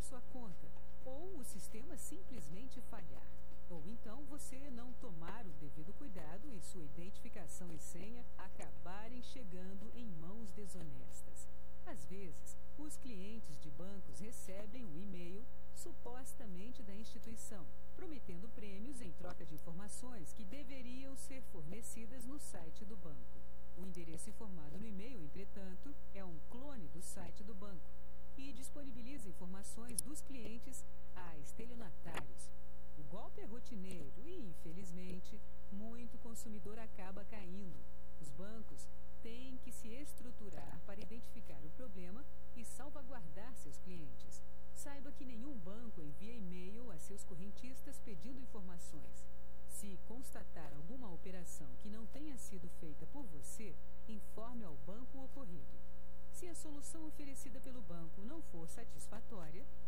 sua conta, ou o sistema simplesmente falhar. Ou então você não tomar o devido cuidado e sua identificação e senha acabarem chegando em mãos desonestas. Às vezes, os clientes de bancos recebem um e-mail supostamente da instituição, prometendo prêmios em troca de informações que deveriam ser fornecidas no site do banco. O endereço informado no e-mail, entretanto, é um clone do site do banco e disponibiliza informações dos clientes a estelionatários. O golpe é rotineiro e, infelizmente, muito consumidor acaba caindo. Os bancos têm que se estruturar para identificar o problema e salvaguardar seus clientes. Saiba que nenhum banco envia e-mail a seus correntistas pedindo informações. Se constatar alguma operação que não tenha sido feita por você, informe ao banco o ocorrido. Se a solução oferecida pelo banco não for satisfatória,